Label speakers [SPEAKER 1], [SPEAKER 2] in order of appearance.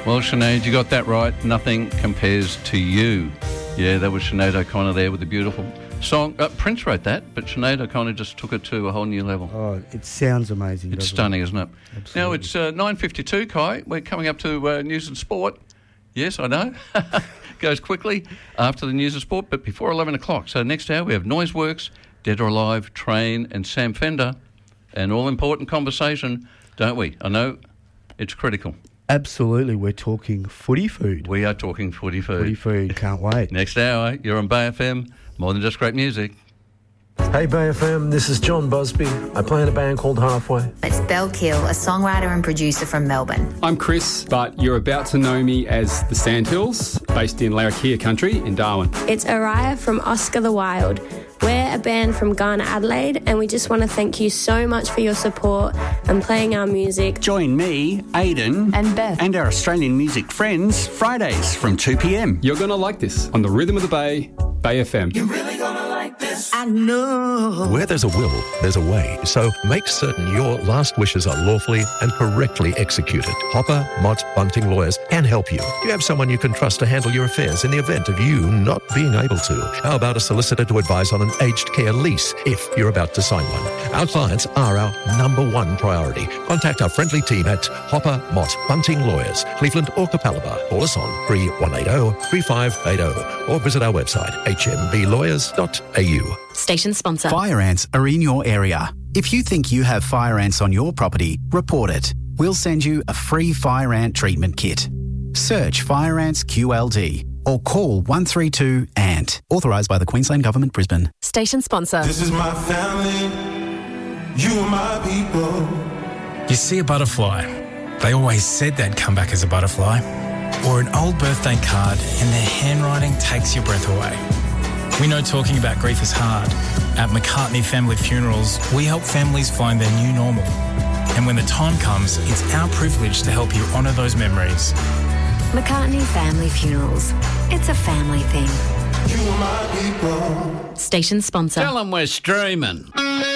[SPEAKER 1] Well, Sinead, you got that right. Nothing compares to you. Yeah, that was Sinead O'Connor there with the beautiful song. Prince wrote that, but Sinead O'Connor just took it to a whole new level.
[SPEAKER 2] Oh, it sounds amazing.
[SPEAKER 1] It's stunning, isn't it?
[SPEAKER 2] Absolutely.
[SPEAKER 1] Now, it's 9:52, Kai. We're coming up to news and sport. Yes, I know. Goes quickly after the news and sport, but before 11 o'clock. So next hour we have Noiseworks, Dead or Alive, Train and Sam Fender. An all-important conversation, don't we? I know it's critical.
[SPEAKER 2] Absolutely. We're talking footy food.
[SPEAKER 1] We are talking footy food.
[SPEAKER 2] Footy food. Can't wait.
[SPEAKER 1] Next hour, you're on Bay FM. More than just great music.
[SPEAKER 3] Hey Bay FM, this is John Busby. I play in a band called Halfway.
[SPEAKER 4] It's Belle Kill, a songwriter and producer from Melbourne.
[SPEAKER 5] I'm Chris, but you're about to know me as the Sandhills, based in Larrakia country in Darwin.
[SPEAKER 6] It's Araya from Oscar the Wild. We're a band from Ghana, Adelaide, and we just want to thank you so much for your support and playing our music.
[SPEAKER 7] Join me, Aidan,
[SPEAKER 4] And Beth.
[SPEAKER 7] and our Australian music friends Fridays from 2 p.m.
[SPEAKER 5] You're going to like this on the Rhythm of the Bay, Bay FM.
[SPEAKER 8] You're really gonna like this.
[SPEAKER 4] I know.
[SPEAKER 9] Where there's a will, there's a way. So make certain your last wishes are lawfully and correctly executed. Hopper, Mott, Bunting Lawyers can help you. You have someone you can trust to handle your affairs in the event of you not being able to. How about a solicitor to advise on an aged care lease if you're about to sign one? Our clients are our number one priority. Contact our friendly team at Hopper, Mott, Bunting Lawyers, Cleveland or Capalaba. Call us on 3180 3580 or visit our website hmblawyers.au.
[SPEAKER 4] Station sponsor.
[SPEAKER 10] Fire ants are in your area. If you think you have fire ants on your property, report it. We'll send you a free fire ant treatment kit. Search Fire Ants QLD or call 132 ANT. Authorised by the Queensland Government, Brisbane.
[SPEAKER 4] Station sponsor.
[SPEAKER 8] This is my family. You are my people.
[SPEAKER 11] You see a butterfly. They always said they'd come back as a butterfly. Or an old birthday card and their handwriting takes your breath away. We know talking about grief is hard. At McCartney Family Funerals, we help families find their new normal. And when the time comes, it's our privilege to help you honour those memories.
[SPEAKER 4] McCartney Family Funerals. It's a family thing.
[SPEAKER 8] You are my people.
[SPEAKER 4] Station sponsor.
[SPEAKER 1] Tell them we're streaming.